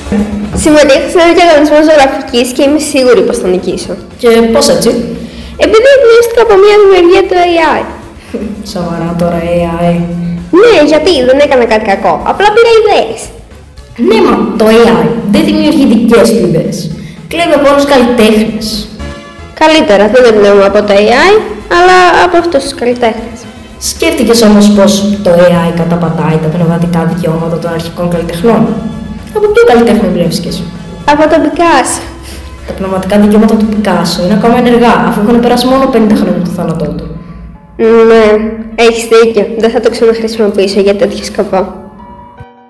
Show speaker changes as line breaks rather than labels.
Συμμετείχα σε ένα διαγωνισμό ζωγραφικής και είμαι σίγουρη πως θα νικήσω.
Και πώς έτσι?
Επειδή εμπνεύστηκα από μια δημιουργία του AI.
Σοβαρά τώρα AI.
Ναι, γιατί δεν έκανα κάτι κακό. Απλά πήρα ιδέες.
Ναι, μα το AI δεν δημιουργεί δικές του ιδέες. Κλέβει από όλους καλλιτέχνες.
Καλύτερα, δεν εμπνέομαι από το AI, αλλά από αυτούς τους καλλιτέχνες.
Σκέφτηκες όμως πως το AI καταπατάει τα πνευματικά δικαιώματα των αρχικών καλλιτεχνών? Από ποιο καλλιτέχνη εμπνεύστηκες?
Από τον Πικάσο.
Τα πνευματικά δικαιώματα του Πικάσο είναι ακόμα ενεργά, αφού έχουν περάσει μόνο 50 χρόνια του θάνατό του.
Ναι, έχεις δίκιο. Δεν θα το ξαναχρησιμοποιήσω για τέτοιο σκοπό.